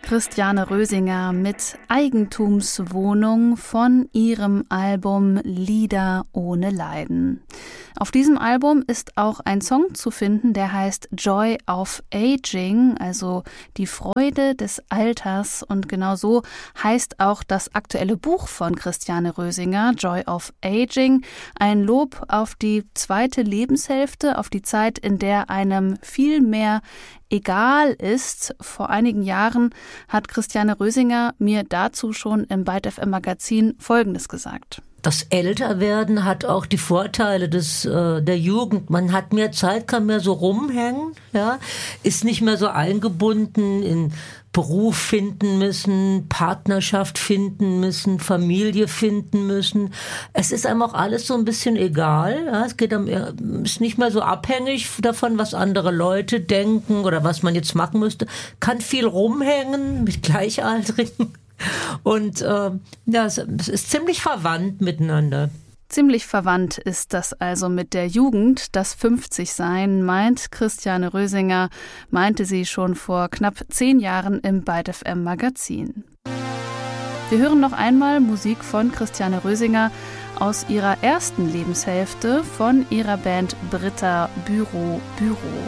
Christiane Rösinger mit Eigentumswohnung von ihrem Album Lieder ohne Leiden. Auf diesem Album ist auch ein Song zu finden, der heißt Joy of Aging, also die Freude des Alters. Und genau so heißt auch das aktuelle Buch von Christiane Rösinger, Joy of Aging. Ein Lob auf die zweite Lebenshälfte, auf die Zeit, in der einem viel mehr egal ist. Vor einigen Jahren hat Christiane Rösinger mir dazu schon im Byte FM Magazin Folgendes gesagt. Das Älterwerden hat auch die Vorteile der Jugend. Man hat mehr Zeit, kann mehr so rumhängen, ja, ist nicht mehr so eingebunden in Beruf finden müssen, Partnerschaft finden müssen, Familie finden müssen. Es ist einem auch alles so ein bisschen egal. Ja, ist nicht mehr so abhängig davon, was andere Leute denken oder was man jetzt machen müsste. Kann viel rumhängen mit Gleichaltrigen. Und es ist ziemlich verwandt miteinander. Ziemlich verwandt ist das also mit der Jugend. Das 50-Sein, meint Christiane Rösinger, meinte sie schon vor knapp 10 Jahren im Byte FM Magazin. Wir hören noch einmal Musik von Christiane Rösinger aus ihrer ersten Lebenshälfte von ihrer Band Britta Büro.